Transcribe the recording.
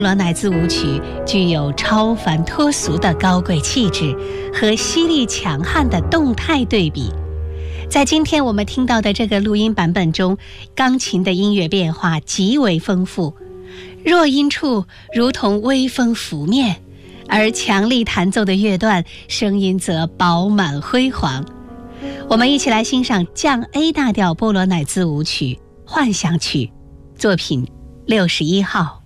罗乃兹舞曲具有超凡脱俗的高贵气质和犀利强悍的动态对比。在今天我们听到的这个录音版本中，钢琴的音乐变化极为丰富，弱音处如同微风拂面，而强力弹奏的乐段声音则饱满辉煌。我们一起来欣赏降 A 大调波罗乃兹舞曲幻想曲，作品61号。